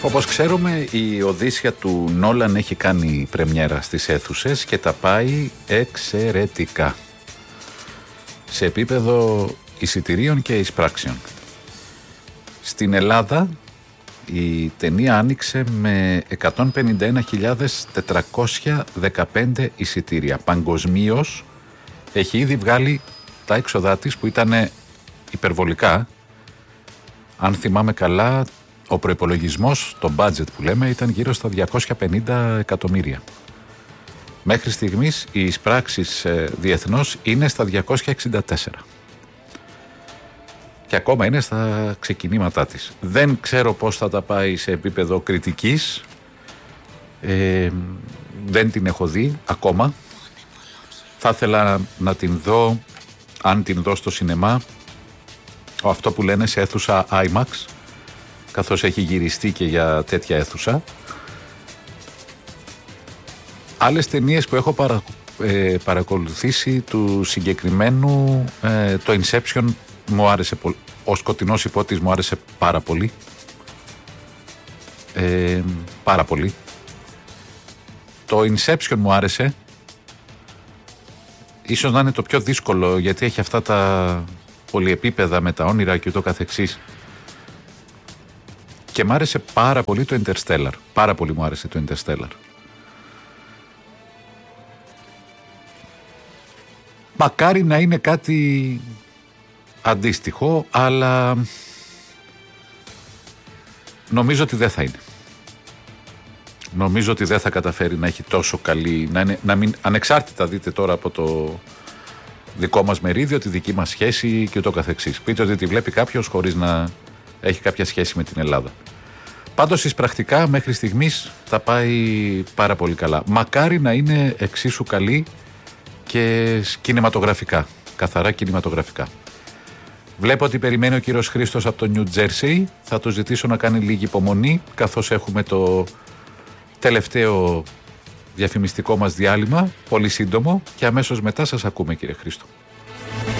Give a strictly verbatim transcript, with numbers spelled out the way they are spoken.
Όπως ξέρουμε, η Οδύσσια του Νόλαν έχει κάνει πρεμιέρα στις αίθουσες και τα πάει εξαιρετικά. Σε επίπεδο εισιτηρίων και εισπράξεων. Στην Ελλάδα η ταινία άνοιξε με εκατόν πενήντα ένα χιλιάδες τετρακόσια δεκαπέντε εισιτήρια. Παγκοσμίως έχει ήδη βγάλει τα έξοδά της που ήταν υπερβολικά. Αν θυμάμαι καλά, ο προϋπολογισμός, το budget που λέμε, ήταν γύρω στα διακόσια πενήντα εκατομμύρια. Μέχρι στιγμής οι εισπράξεις διεθνώς είναι στα διακόσια εξήντα τέσσερα. Και ακόμα είναι στα ξεκινήματά της. Δεν ξέρω πώς θα τα πάει σε επίπεδο κριτικής. Ε, δεν την έχω δει ακόμα. Θα ήθελα να την δω, αν την δω στο σινεμά, αυτό που λένε σε αίθουσα άιμαξ, καθώς έχει γυριστεί και για τέτοια αίθουσα. Άλλες ταινίες που έχω παρα, ε, παρακολουθήσει του συγκεκριμένου, ε, το Inception μου άρεσε πολύ. Ο σκοτεινός υπότης μου άρεσε πάρα πολύ. Ε, πάρα πολύ. Το Inception μου άρεσε. Ίσως να είναι το πιο δύσκολο, γιατί έχει αυτά τα πολυεπίπεδα με τα όνειρα και ούτω καθεξής. Και μου άρεσε πάρα πολύ το Interstellar. Πάρα πολύ μου άρεσε το Interstellar. Μακάρι να είναι κάτι αντίστοιχο, αλλά νομίζω ότι δεν θα είναι. Νομίζω ότι δεν θα καταφέρει να έχει τόσο καλή, να, είναι, να μην, ανεξάρτητα δείτε τώρα από το δικό μας μερίδιο, τη δική μας σχέση και ούτω καθεξής. Πείτε ότι τη βλέπει κάποιος χωρίς να έχει κάποια σχέση με την Ελλάδα. Πάντως εισπρακτικά μέχρι στιγμής τα πάει πάρα πολύ καλά. Μακάρι να είναι εξίσου καλή και κινηματογραφικά, καθαρά κινηματογραφικά. Βλέπω ότι περιμένει ο κύριος Χρήστος από το Νιου Τζέρσι. Θα του ζητήσω να κάνει λίγη υπομονή, καθώς έχουμε το τελευταίο διαφημιστικό μας διάλειμμα, πολύ σύντομο, και αμέσως μετά σας ακούμε, κύριε Χρήστο.